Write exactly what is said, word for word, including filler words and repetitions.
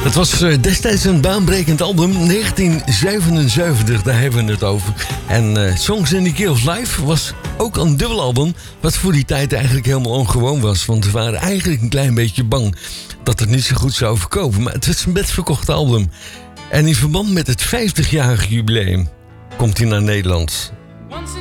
Het was uh, destijds een baanbrekend album, negentien zevenenzeventig, daar hebben we het over. En uh, Songs in the Key of Life was ook een dubbelalbum, wat voor die tijd eigenlijk helemaal ongewoon was. Want we waren eigenlijk een klein beetje bang dat het niet zo goed zou verkopen. Maar het was een best verkocht album. En in verband met het vijftigjarig jubileum komt hij naar Nederland.